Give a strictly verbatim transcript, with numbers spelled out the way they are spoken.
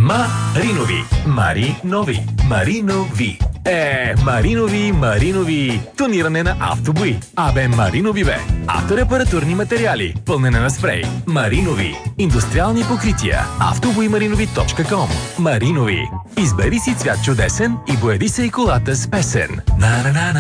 Маринови. Мари нови. Маринови. Е, Маринови, Маринови. Тониране на автобои. Абе, Маринови бе. Авторепаратурни материали. Пълнене на спрей. Маринови. Индустриални покрития. автобоимаринови точка ком. Маринови. Избери си цвят чудесен и бояди се и колата с песен. На-на-на.